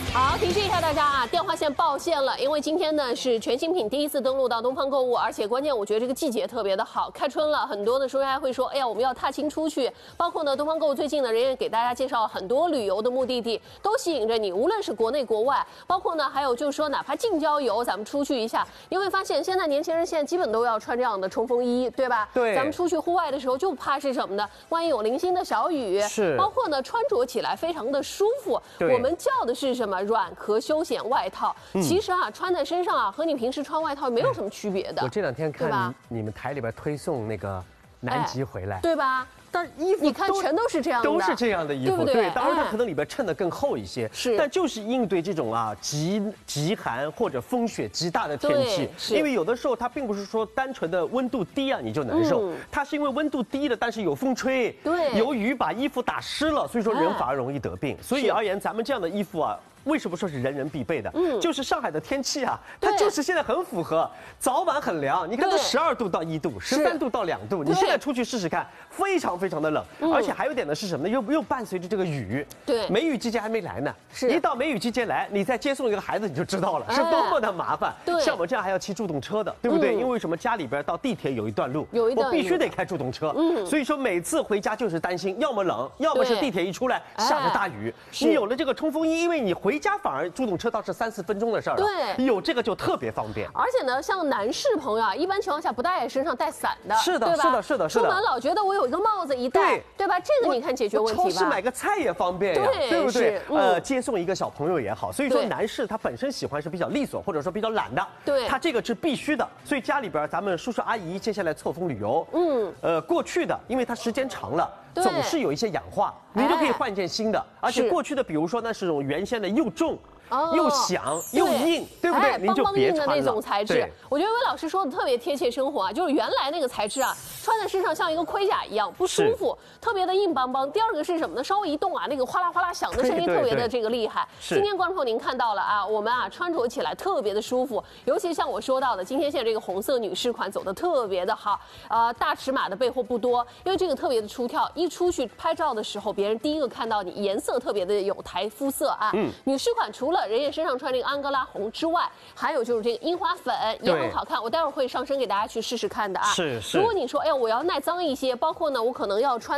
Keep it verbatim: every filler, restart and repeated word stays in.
好，提示一下大家啊，电话线爆线了，因为今天呢是全新品第一次登陆到东方购物，而且关键我觉得这个季节特别的好，开春了，很多的收还会说，哎呀，我们要踏青出去，包括呢东方购物最近呢，人也给大家介绍很多旅游的目的地，都吸引着你，无论是国内国外，包括呢还有就是说哪怕近郊游，咱们出去一下，你会发现现在年轻人现在基本都要穿这样的冲锋衣，对吧？ 对， 咱们出去户外的时候就怕是什么呢？万一有零星的小雨， 是， 包括呢穿着起来非常的舒服，我们叫的是什么？软壳休闲外套， 嗯、 其实啊，穿在身上啊，和你平时穿外套没有什么区别的。 我这两天看你们台里边推送那个南极回来， 哎、对吧？ 但衣服你看全都是这样的， 都是这样的衣服， 对不对？ 对，当然它可能里边衬得更厚一些， 是， 但就是应对这种啊极极寒或者风雪极大的天气，因为有的时候它并不是说单纯的温度低啊你就难受，嗯、它是因为温度低了，但是有风吹， 对， 有雨把衣服打湿了，所以说人反而容易得病。哎、所以而言，咱们这样的衣服啊。为什么说是人人必备的？嗯，就是上海的天气啊，它就是现在很符合，早晚很凉。你看，它十二度到一度，十三度到两度。你现在出去试试看，非常非常的冷。嗯、而且还有点呢是什么呢？又又伴随着这个雨。 对， 梅雨季节还没来呢。 是， 一到梅雨季节来，你再接送一个孩子，你就知道了，是多么的麻烦。 对， 像我这样还要骑助动车的，对不对？嗯、因为什么？家里边到地铁有一段路， 有一段我必须得开助动车。嗯，所以说每次回家就是担心，要么冷，要么是地铁一出来下着大雨。你有了这个冲锋衣，因为你回家反而助动车倒是三四分钟的事儿了， 对， 有这个就特别方便。 而且呢，像男士朋友啊，一般情况下不带身上带伞的， 是的， 对吧？ 是的，是的，是的。 出门老觉得我有一个帽子一戴，对，对吧？这个你看解决问题吧。 超市买个菜也方便呀， 对， 对不对？ 嗯、 呃，接送一个小朋友也好。所以说，男士他本身喜欢是比较利索，或者说比较懒的， 对， 他这个是必须的。所以家里边咱们叔叔阿姨接下来凑风旅游，嗯，呃，过去的，因为它时间长了。总是有一些氧化，你就可以换一件新的。而且过去的，比如说那是种原先的又重。哦、又响又硬，对不对？您就别穿了。 那种材质，我觉得魏老师说的特别贴切生活啊，就是原来那个材质啊，穿在身上像一个盔甲一样不舒服，特别的硬邦邦。第二个是什么呢？稍微一动啊，那个哗啦哗啦响的声音特别的这个厉害。今天观众朋友您看到了啊，我们啊穿着起来特别的舒服，尤其像我说到的，今天现在这个红色女士款走的特别的好，呃，大尺码的备货不多，因为这个特别的出挑，一出去拍照的时候，别人第一个看到你，颜色特别的有台肤色啊。嗯，女士款除了人家身上穿这个安哥拉红之外，还有就是这个樱花粉也很好看，我待会儿会上身给大家去试试看的啊。 是是。 如果你说，哎呀，我要耐脏一些，包括呢，我可能要穿。